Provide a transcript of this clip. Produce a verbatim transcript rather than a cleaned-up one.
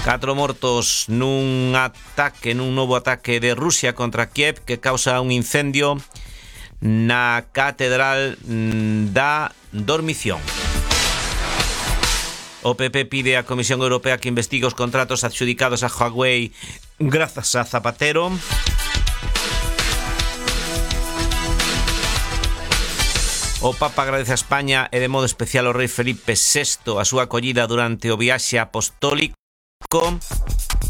Catro mortos nun ataque, nun novo ataque de Rusia contra Kiev que causa un incendio na Catedral da Dormición. O P P pide á Comisión Europea que investigue os contratos adxudicados a Huawei grazas a Zapatero. O Papa agradece a España e de modo especial ao rei Felipe sexto a súa acollida durante o viaxe apostólico.